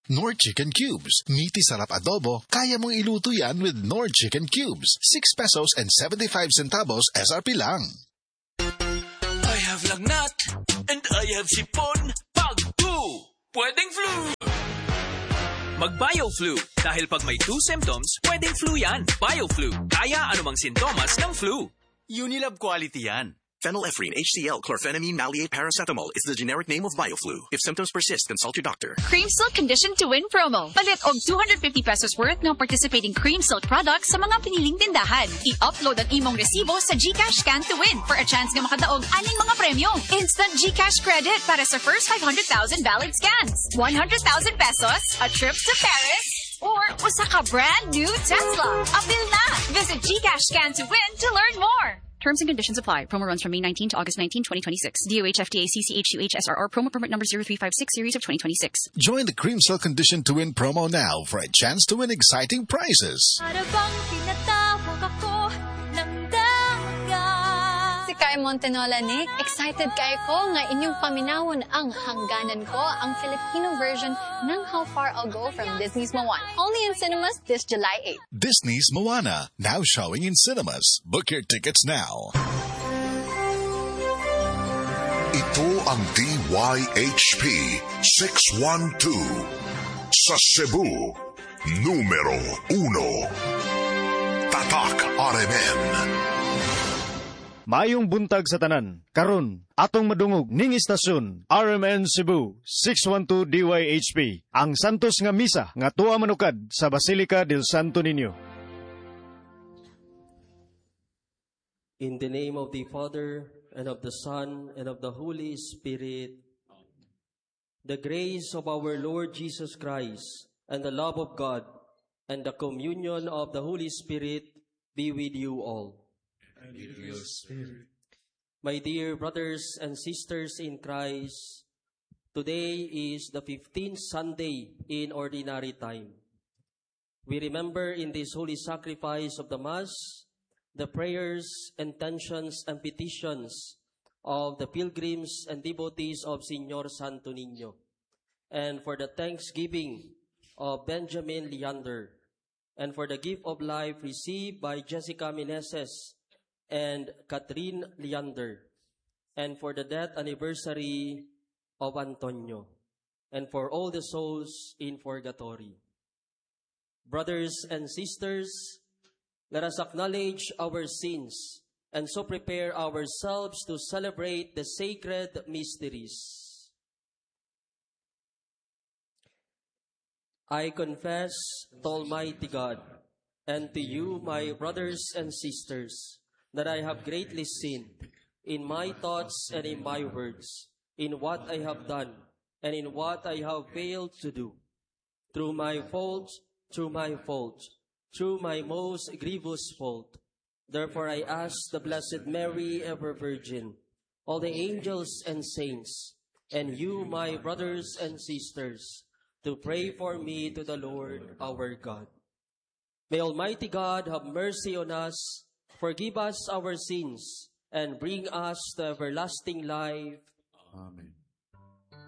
Knorr Chicken Cubes. Meaty sarap adobo, kaya mong iluto yan with Knorr Chicken Cubes. 6 pesos and 75 centavos SRP lang. I have lagnat and I have sipon. Pag flu, pwedeng flu. Mag-BioFlu. Dahil pag may 2 symptoms, pwedeng flu yan. BioFlu. Kaya anumang sintomas ng flu. Unilab quality yan. Phenylephrine, HCl, chlorphenamine, maleate, paracetamol is the generic name of BioFlu. If symptoms persist, consult your doctor. Cream Silk Condition to Win promo. Palit og 250 pesos worth ng participating Cream Silk products sa mga piniling tindahan. I-upload ang imong resibo sa GCash Scan to Win for a chance na makadaog aning mga premyo. Instant GCash credit para sa first 500,000 valid scans. 100,000 pesos, a trip to Paris, or usa ka brand new Tesla. Apil na! Visit GCash Scan to Win to learn more. Terms and conditions apply. Promo runs from May 19 to August 19, 2026. DOH FDA CCH SRR promo permit number 0356 series of 2026. Join the Cream Silk Condition to Win promo now for a chance to win exciting prizes. Para bang tinatawag ako ng daga. Si Kai Montenola, Nick. Excited kay ko nga inyong paminawon ang hangganan ko, ang Filipino version ng How Far I'll Go from Disney's Moana. Only in cinemas this July 8. Disney's Moana, now showing in cinemas. Book your tickets now. Ito ang DYHP 612 sa Cebu, numero 1. Tatak RMN. Mayong buntag sa tanan. Karon, atong madungog ning istasyon RMN Cebu 612 DYHP. Ang Santos nga misa nga tuwa manukad sa Basilica del Santo Niño. In the name of the Father, and of the Son, and of the Holy Spirit, the grace of our Lord Jesus Christ, and the love of God, and the communion of the Holy Spirit be with you all. And with your spirit. My dear brothers and sisters in Christ, today is the 15th Sunday in Ordinary Time. We remember in this holy sacrifice of the Mass the prayers, intentions, and petitions of the pilgrims and devotees of Señor Santo Niño, and for the thanksgiving of Benjamin Leander, and for the gift of life received by Jessica Meneses and Catherine Leander, and for the death anniversary of Antonio, and for all the souls in purgatory. Brothers and sisters, let us acknowledge our sins and so prepare ourselves to celebrate the sacred mysteries. I confess to Almighty God and to you, my brothers and sisters, that I have greatly sinned in my thoughts and in my words, in what I have done and in what I have failed to do, through my fault, through my most grievous fault. Therefore I ask the Blessed Mary, ever Virgin, all the angels and saints, and you, my brothers and sisters, to pray for me to the Lord our God. May Almighty God have mercy on us, forgive us our sins, and bring us to everlasting life. Amen.